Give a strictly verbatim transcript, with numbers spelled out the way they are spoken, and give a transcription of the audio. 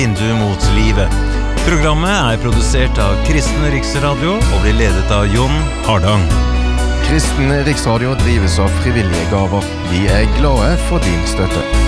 Vindu mot livet. Programmet er produsert av Kristen Riksradio og blir ledet av Jon Hardang. Kristen Riksradio drives av frivillige gaver. Vi er glade for din støtte.